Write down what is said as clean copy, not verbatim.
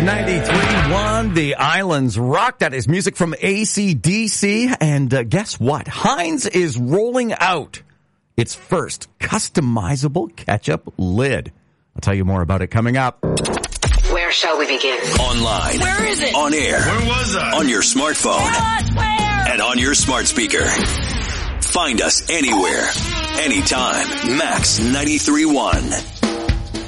93.1, The Islands Rock. That is music from AC/DC. And guess what? Heinz is rolling out its first customizable ketchup lid. I'll tell you more about it coming up. Where shall we begin? Online. Where is it? On air. Where was I? On your smartphone. Where? And on your smart speaker. Find us anywhere, anytime. Max 93.1.